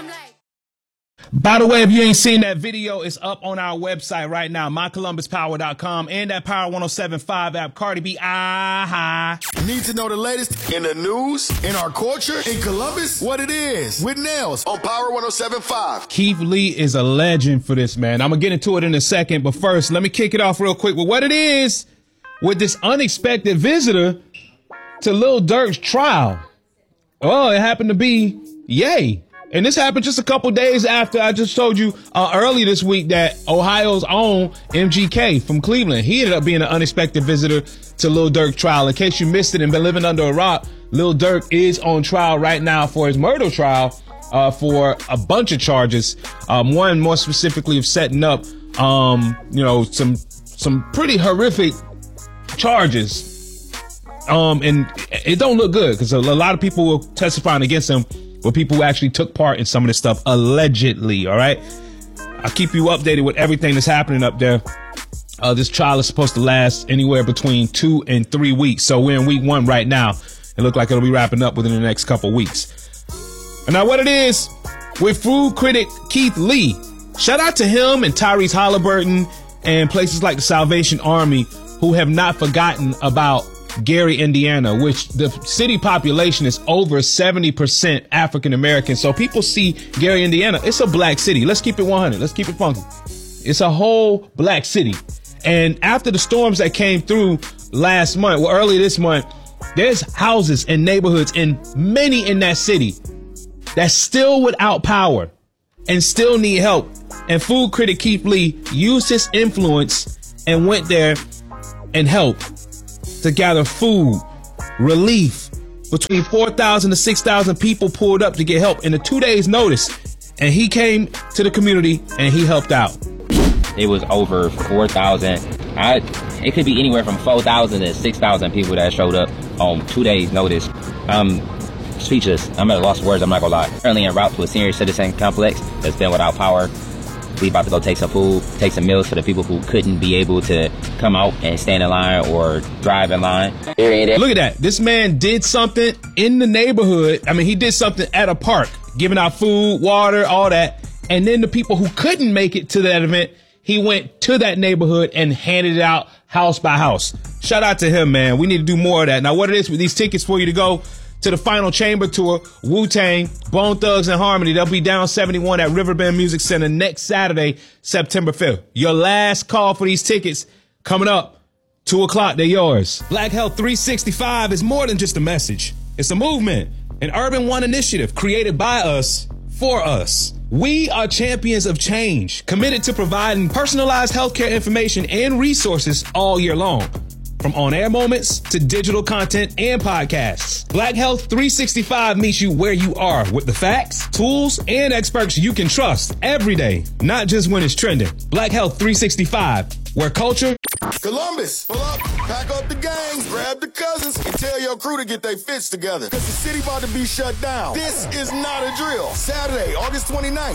By the way, if you ain't seen that video, it's up on our website right now, mycolumbuspower.com, and that Power 107.5 app. Cardi B, Need to know the latest in the news, in our culture, in Columbus? What it is with Nails on Power 107.5. Keith Lee is a legend for this, man. I'm going to get into it in a second, but first, let me kick it off real quick with what it is with this unexpected visitor to Lil Durk's trial. Oh, it happened to be Ye. And this happened just a couple days after I just told you early this week that Ohio's own MGK from Cleveland, he ended up being an unexpected visitor to Lil Durk trial. In case you missed it and been living under a rock, Lil Durk is on trial right now for his murder trial for a bunch of charges. One more specifically of setting up, some pretty horrific charges. And it don't look good because a lot of people were testifying against him. Where people who actually took part in some of this stuff, allegedly, all right? I'll keep you updated with everything that's happening up there. This trial is supposed to last anywhere between 2 and 3 weeks. So we're in week 1 right now. It looks like it'll be wrapping up within the next couple weeks. And now what it is with food critic Keith Lee. Shout out to him and Tyrese Halliburton and places like the Salvation Army who have not forgotten about Gary, Indiana, which the city population is over 70% African American. So people see Gary, Indiana. It's a black city. Let's keep it 100. Let's keep it funky. It's a whole black city. And after the storms that came through last month, well, early this month, there's houses and neighborhoods and many in that city that's still without power and still need help. And food critic Keith Lee used his influence and went there and helped to gather food, relief. Between 4,000 to 6,000 people pulled up to get help in a 2 days notice. And he came to the community and he helped out. It was over 4,000. It could be anywhere from 4,000 to 6,000 people that showed up on 2 days notice. I'm speechless. I'm at a loss of words, I'm not gonna lie. Currently en route to a senior citizen complex that's been without power. We about to go take some food, take some meals for the people who couldn't be able to come out and stand in line or drive in line. Look at that. This man did something in the neighborhood. I mean, he did something at a park, giving out food, water, all that. And then the people who couldn't make it to that event, he went to that neighborhood and handed it out house by house. Shout out to him, man. We need to do more of that. Now, what it is with these tickets for you to go to the Final Chamber Tour, Wu-Tang, Bone Thugs and Harmony. They'll be down 71 at Riverbend Music Center next Saturday, September 5th. Your last call for these tickets coming up, 2 o'clock, they're yours. Black Health 365 is more than just a message. It's a movement, an Urban One initiative created by us, for us. We are champions of change, committed to providing personalized healthcare information and resources all year long. From on-air moments to digital content and podcasts. Black Health 365 meets you where you are with the facts, tools, and experts you can trust every day, not just when it's trending. Black Health 365, where culture... Columbus, pull up, pack up the gangs, grab the cousins, and tell your crew to get their fits together. Because the city about to be shut down. This is not a drill. Saturday, August 29th.